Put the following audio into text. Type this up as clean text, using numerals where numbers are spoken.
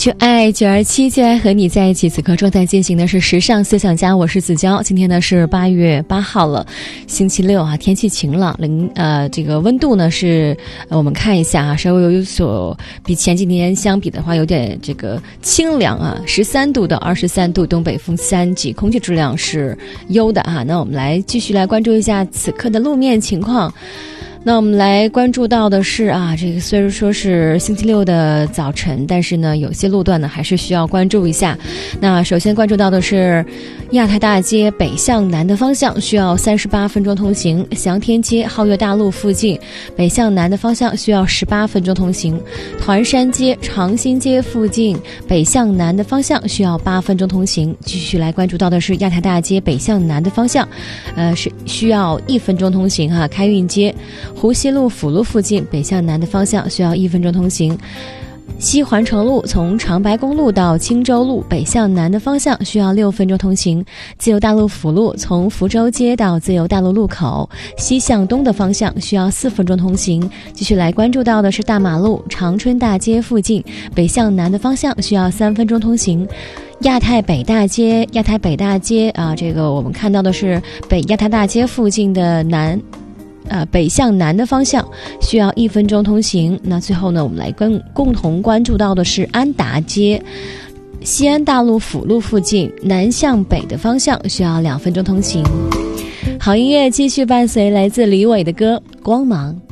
去爱927，就爱和你在一起。此刻正在进行的是时尚思想家，我是子娇。今天呢是8月8号了，星期六啊，天气晴朗，这个温度呢是我们看一下啊，稍微有所比前几年相比的话，有点这个清凉啊，13度到23度，东北风3级，空气质量是优的啊。那我们来继续来关注一下此刻的路面情况。那我们来关注到的是啊，这个虽然说是星期六的早晨，但是呢，有些路段呢还是需要关注一下。那首先关注到的是亚太大街北向南的方向需要38分钟通行，祥天街皓月大路附近北向南的方向需要18分钟通行，团山街长新街附近北向南的方向需要8分钟通行。继续来关注到的是亚太大街北向南的方向，是需要1分钟通行哈。开运街湖西路辅路附近北向南的方向需要1分钟通行，西环城路从长白公路到青州路北向南的方向需要6分钟通行，自由大路辅路从福州街到自由大路路口西向东的方向需要4分钟通行。继续来关注到的是大马路长春大街附近北向南的方向需要3分钟通行，亚太北大街啊，这个我们看到的是亚太大街附近的北向南的方向需要1分钟通行。那最后呢，我们来共同关注到的是安达街西安大路辅路附近南向北的方向需要2分钟通行。好音乐继续伴随来自李伟的歌《光芒》。